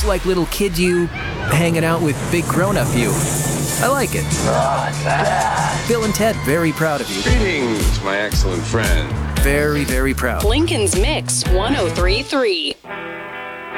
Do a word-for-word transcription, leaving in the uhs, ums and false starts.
like little kid you hanging out with big grown-up you. I like it. Bill and Ted, very proud of you. Greetings, my excellent friend. Very, very proud. Lincoln's Mix one oh three point three.